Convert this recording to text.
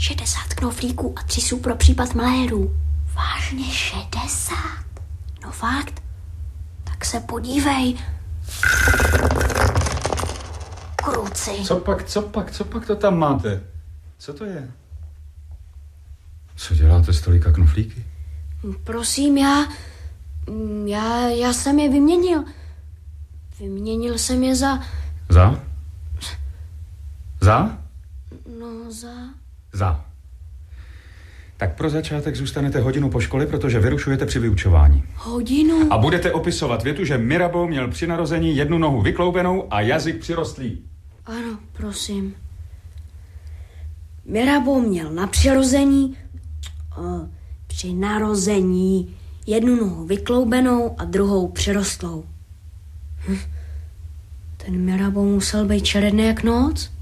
60 knoflíků a 3 sú pro případ malérů. Vážně 60? No fakt? Tak se podívej. Kruci. Co pak to tam máte? Co to je? Co děláte s tolika knoflíky? Prosím, já jsem je vyměnil. Vyměnil jsem je za... Za? No, Za. Tak pro začátek zůstanete hodinu po škole, protože vyrušujete při vyučování. Hodinu? A budete opisovat větu, že Mirabeau měl při narození 1 nohu vykloubenou a jazyk přirostlý. Ano, prosím. Mirabeau měl při narození 1 nohu vykloubenou a 2 přirostlou. Ten Mirabeau musel být černý jak noc.